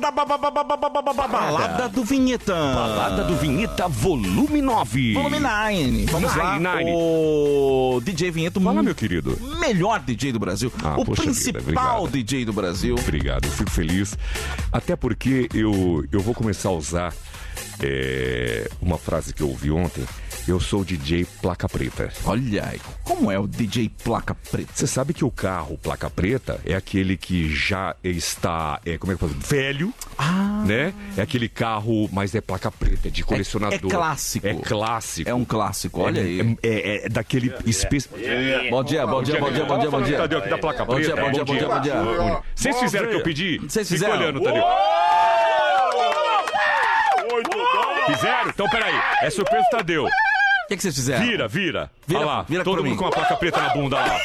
Balada do Vinheta. Balada do Vinheta, volume 9. Volume 9. Vamos lá. Nine. O DJ Vinheta. Fala, meu querido. Melhor DJ do Brasil. O poxa principal vida, DJ do Brasil. Obrigado, eu fico feliz. Até porque eu vou começar a usar uma frase que eu ouvi ontem. Eu sou o DJ Placa Preta. Olha aí, como é o DJ Placa Preta? Você sabe que o carro Placa Preta é aquele que já está, como é que eu falo? Velho, né? É aquele carro, mas é placa preta, é de colecionador. É clássico. É clássico. É um clássico, olha aí. É daquele Bom dia. Tadeu aqui da Placa Preta. Bom dia. Vocês fizeram o que eu pedi? Vocês fizeram? Fica olhando, Tadeu. Fizeram? Então peraí, é surpresa do Tadeu. O que vocês fizeram? Vira. Vira Olha lá, pra todo mundo mim. com a placa preta na bunda lá.